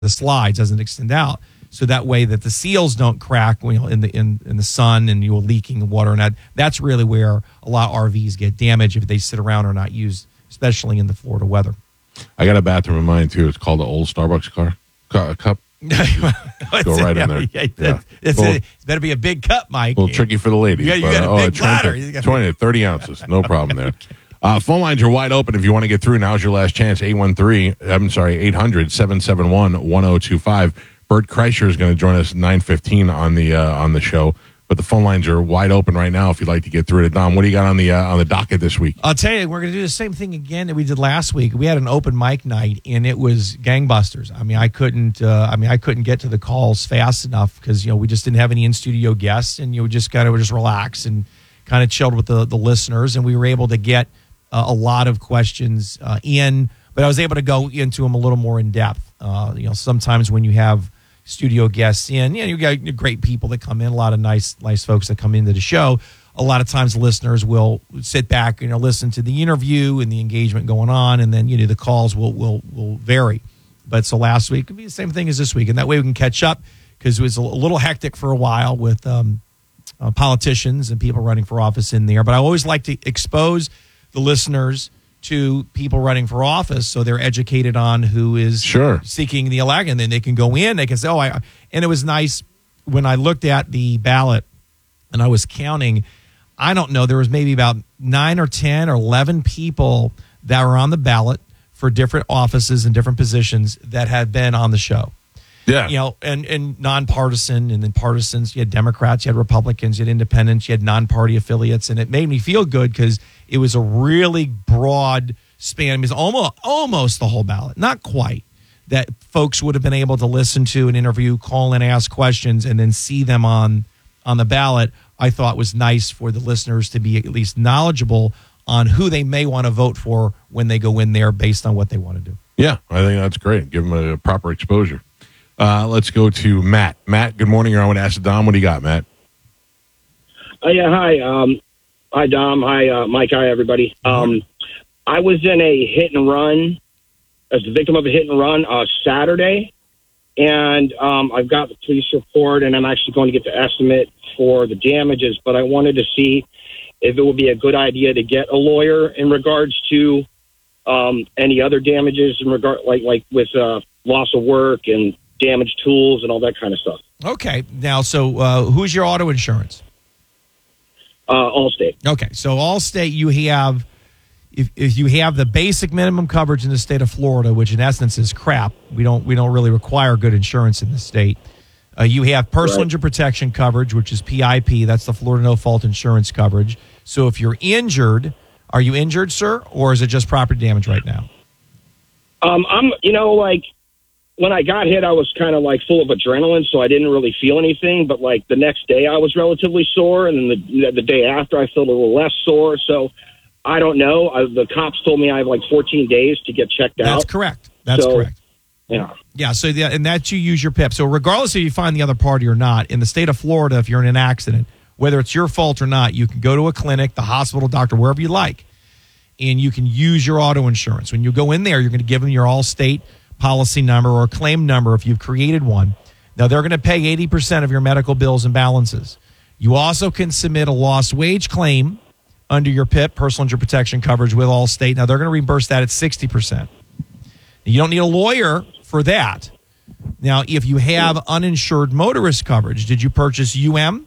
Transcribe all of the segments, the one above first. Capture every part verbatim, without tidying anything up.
the slides doesn't extend out, so that way that the seals don't crack, you know, in the in, in the sun and you're leaking water, and that that's really where a lot of R Vs get damaged if they sit around or not used, especially in the Florida weather. I got a bathroom in mine too. It's called the old Starbucks car cu- cup. Go right in there. Yeah, Yeah. It's, Well, a, it's better be a big cup, Mike. A little tricky for the ladies. You got, you but, got a uh, big oh, bladder. twenty, You got- twenty, thirty ounces. No problem there. Uh, phone lines are wide open if you want to get through. Now's your last chance. eight one three, I'm sorry, eight hundred, seven seven one, one oh two five. Bert Kreischer is going to join us at nine fifteen on the uh, on the show. But the phone lines are wide open right now if you'd like to get through to Dom. What do you got on the uh, on the docket this week? I'll tell you, we're going to do the same thing again that we did last week. We had an open mic night, and it was gangbusters. I mean, I couldn't. Uh, I mean, I couldn't get to the calls fast enough because you know we just didn't have any in studio guests, and you know, just kind of just relax and kind of chilled with the the listeners, and we were able to get uh, a lot of questions uh, in. But I was able to go into them a little more in depth. Uh, you know, sometimes when you have studio guests in, you know, you got great people that come in, a lot of nice, nice folks that come into the show. A lot of times listeners will sit back, you know, listen to the interview and the engagement going on, and then, you know, the calls will will will vary. But so last week could be the same thing as this week, and that way we can catch up because it was a little hectic for a while with um, uh, politicians and people running for office in there. But I always like to expose the listeners to people running for office so they're educated on who is Sure. seeking the election. And then they can go in, they can say, oh, I, and it was nice when I looked at the ballot and I was counting, I don't know, there was maybe about nine or ten or eleven people that were on the ballot for different offices and different positions that had been on the show. Yeah. You know, and, and nonpartisan, and then partisans. You had Democrats, you had Republicans, you had independents, you had non-party affiliates, and it made me feel good because it was a really broad span. It was almost almost the whole ballot, not quite. That folks would have been able to listen to an interview, call in, ask questions, and then see them on on the ballot. I thought was nice for the listeners to be at least knowledgeable on who they may want to vote for when they go in there based on what they want to do. Yeah, I think that's great. Give them a proper exposure. Uh, let's go to Matt. Matt, good morning. You're on with Acid Dom. What do you got, Matt? Uh, yeah, hi. Um, hi, Dom. Hi, uh, Mike. Hi, everybody. Um, I was in a hit and run, as the victim of a hit and run uh, Saturday, and um, I've got the police report, and I'm actually going to get the estimate for the damages, but I wanted to see if it would be a good idea to get a lawyer in regards to um, any other damages in regard, like like with uh, loss of work and damaged tools and all that kind of stuff. Okay. Now, so uh, who's your auto insurance? Uh, Allstate. Okay. So Allstate, you have, if, if you have the basic minimum coverage in the state of Florida, which in essence is crap, we don't we don't really require good insurance in the state. Uh, you have personal Right. injury protection coverage, which is P I P. That's the Florida no fault insurance coverage. So if you're injured, are you injured, sir, or is it just property damage right now? Um, I'm, you know, like, when I got hit, I was kind of like full of adrenaline, so I didn't really feel anything. But like the next day, I was relatively sore, and then the the day after, I felt a little less sore. So I don't know. I, the cops told me I have like fourteen days to get checked out. That's correct. That's So, correct. Yeah. Yeah, so the, and that you use your P I P. So regardless if you find the other party or not, in the state of Florida, if you're in an accident, whether it's your fault or not, you can go to a clinic, the hospital, doctor, wherever you like, and you can use your auto insurance. When you go in there, you're going to give them your Allstate policy number or claim number if you've created one. Now, they're going to pay eighty percent of your medical bills and balances. You also can submit a lost wage claim under your P I P, personal injury protection coverage with Allstate. Now, they're going to reimburse that at sixty percent. You don't need a lawyer for that. Now, if you have uninsured motorist coverage, did you purchase U M?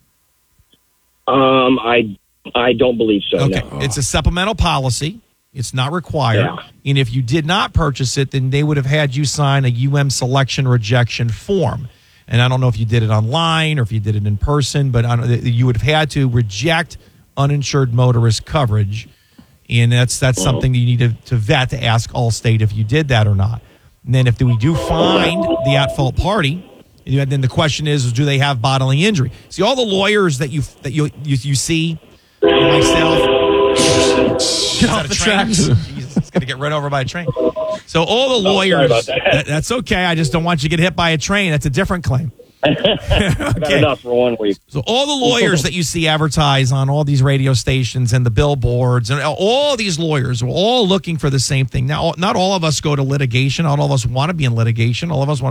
Um, I I don't believe so. Okay, No. it's a supplemental policy. It's not required. Yeah. And if you did not purchase it, then they would have had you sign a U M selection rejection form. And I don't know if you did it online or if you did it in person, but I don't, you would have had to reject uninsured motorist coverage. And that's that's something you need to, to vet to ask Allstate if you did that or not. And then if we do find the at-fault party, then the question is, do they have bodily injury? See, all the lawyers that you that you you, you see, myself, Get off the tracks. Jesus, it's going to get run over by a train. So all the Oh, sorry lawyers, about that. that, that's okay. I just don't want you to get hit by a train. That's a different claim. I've had Okay. enough for one week. So all the lawyers that you see advertise on all these radio stations and the billboards and all these lawyers are all looking for the same thing. Now, not all of us go to litigation. Not all of us want to be in litigation. All of us want